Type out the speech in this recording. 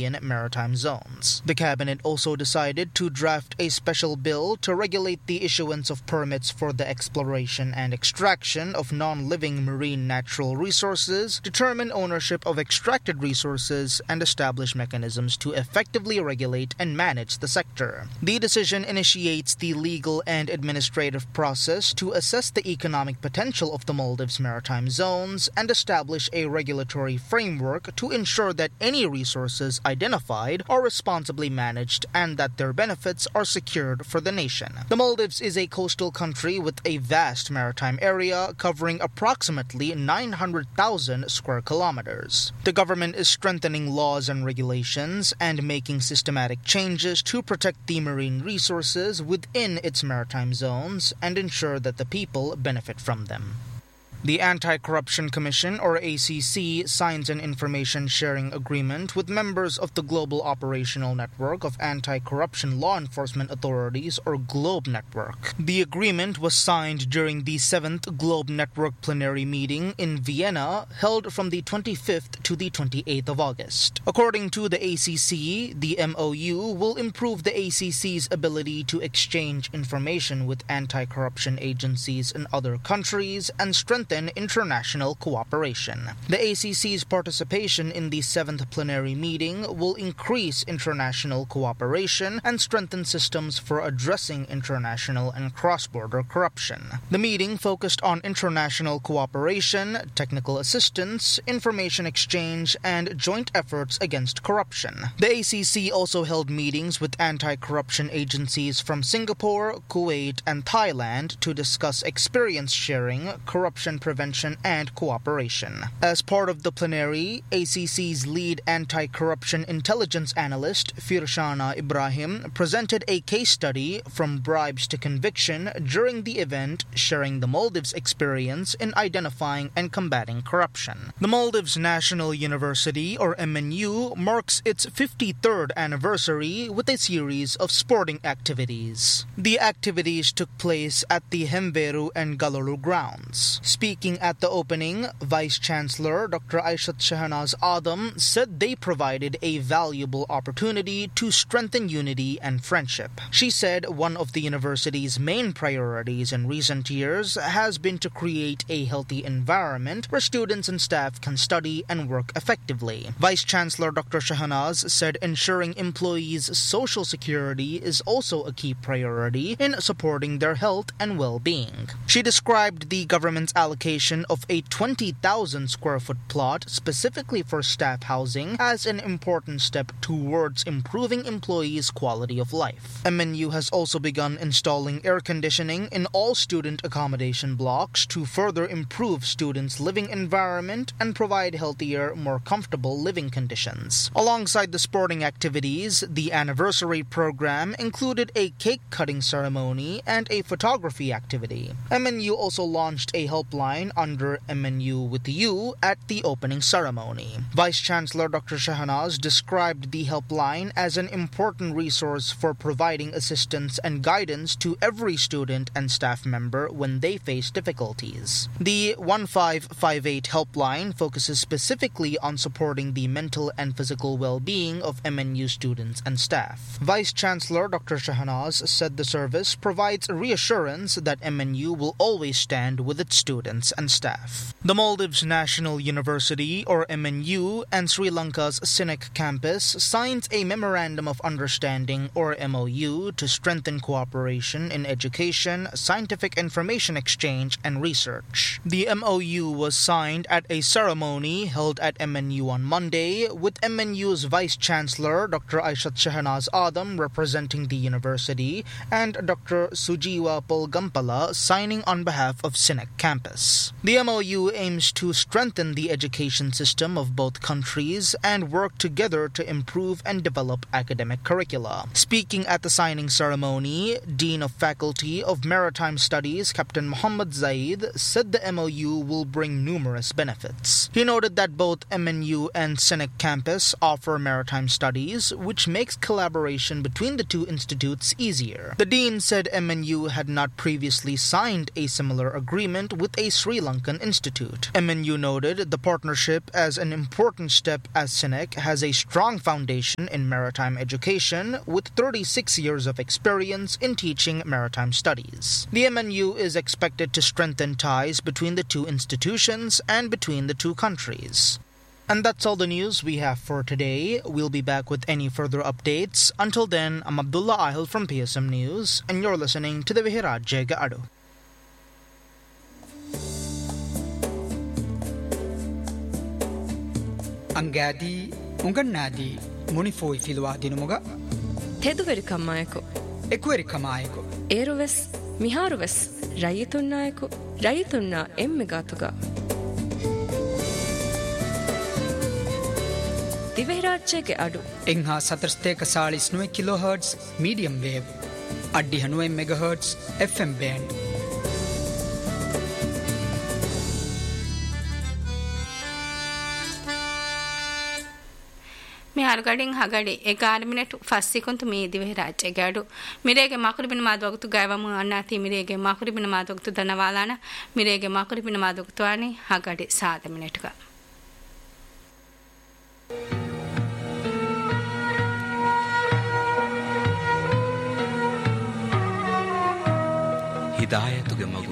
European maritime zones. The cabinet also decided to draft a special bill to regulate the issuance of permits for the exploration and extraction of non-living marine natural resources, determine ownership of extracted resources, and establish mechanisms to effectively regulate and manage the sector. The decision initiates the legal and administrative process to assess the economic potential of the Maldives maritime zones and establish a regulatory framework to ensure that any resources identified are responsibly managed and that their benefits are secured for the nation. The Maldives is a coastal country with a vast maritime area covering approximately 900,000 square kilometers. The government is strengthening laws and regulations and making systematic changes to protect the marine resources within its maritime zones and ensure that the people benefit from them. The Anti-Corruption Commission, or ACC, signs an information-sharing agreement with members of the Global Operational Network of Anti-Corruption Law Enforcement Authorities, or GLOBE Network. The agreement was signed during the 7th GLOBE Network plenary meeting in Vienna, held from the 25th to the 28th of August. According to the ACC, the MOU will improve the ACC's ability to exchange information with anti-corruption agencies in other countries and strengthen international cooperation. The ACC's participation in the 7th plenary meeting will increase international cooperation and strengthen systems for addressing international and cross-border corruption. The meeting focused on international cooperation, technical assistance, information exchange, and joint efforts against corruption. The ACC also held meetings with anti-corruption agencies from Singapore, Kuwait, and Thailand to discuss experience sharing, corruption prevention, and cooperation. As part of the plenary, ACC's lead anti-corruption intelligence analyst, Firshana Ibrahim, presented a case study from bribes to conviction during the event, sharing the Maldives' experience in identifying and combating corruption. The Maldives National University, or MNU, marks its 53rd anniversary with a series of sporting activities. The activities took place at the Hemveru and Galolu grounds. Speaking at the opening, Vice-Chancellor Dr. Aishat Shahnaz Adam said they provided a valuable opportunity to strengthen unity and friendship. She said one of the university's main priorities in recent years has been to create a healthy environment where students and staff can study and work effectively. Vice-Chancellor Dr. Shahnaz said ensuring employees' social security is also a key priority in supporting their health and well-being. She described the government's allocation of a 20,000 square foot plot specifically for staff housing as an important step towards improving employees' quality of life. MNU has also begun installing air conditioning in all student accommodation blocks to further improve students' living environment and provide healthier, more comfortable living conditions. Alongside the sporting activities, the anniversary program included a cake-cutting ceremony and a photography activity. MNU also launched a helpline under MNU with You at the opening ceremony. Vice-Chancellor Dr. Shahnaz described the helpline as an important resource for providing assistance and guidance to every student and staff member when they face difficulties. The 1558 helpline focuses specifically on supporting the mental and physical well-being of MNU students and staff. Vice-Chancellor Dr. Shahnaz said the service provides reassurance that MNU will always stand with its students and staff. The Maldives National University, or MNU, and Sri Lanka's SINEC campus signs a Memorandum of Understanding, or MOU, to strengthen cooperation in education, scientific information exchange, and research. The MOU was signed at a ceremony held at MNU on Monday, with MNU's Vice-Chancellor, Dr. Aishat Shahnaz Adam, representing the university, and Dr. Sujiwa Polgampala signing on behalf of SINEC campus. The MOU aims to strengthen the education system of both countries and work together to improve and develop academic curricula. Speaking at the signing ceremony, Dean of Faculty of Maritime Studies Captain Muhammad Zaid said the MOU will bring numerous benefits. He noted that both MNU and SINEC campus offer maritime studies, which makes collaboration between the two institutes easier. The dean said MNU had not previously signed a similar agreement with a Sri Lankan institute. MNU noted the partnership as an important step as SINEC has a strong foundation in maritime education with 36 years of experience in teaching maritime studies. The MNU is expected to strengthen ties between the two institutions and between the two countries. And that's all the news we have for today. We'll be back with any further updates. Until then, I'm Abdullah Ahil from PSM News, and you're listening to the Vihirajya Gaadu. Angadi, Ungannadi, Munifoi Filwadinomoga, Teduveri Kamayako, Equeri Kamayako, Eroves, Miharoves, Rayitunnaiko, Rayitunna Emmegatuga. දිවහිරාජ්‍යගේ අඩු එංහා සතරස්තේක සාලිස් නුවේ කිලෝහර්ට්ස් medium wave අඩ්ඩි හනුවෙන් මෙගහර්ට්ස් FM band මේ අරුගඩින් හගඩි 11 minute ෆස්සිකොන්තු මේ දිවහිරාජ්‍යගේ අඩු මිරේගේ මාකුරිබින මාදවගතු ගයවමු අන්නාති මිරේගේ මාකුරිබින මාදවගතු දනවාලාන මිරේගේ මාකුරිබින මාදවගතු ආනි හගඩි 7 මිනිට්ක හිදායතුගේ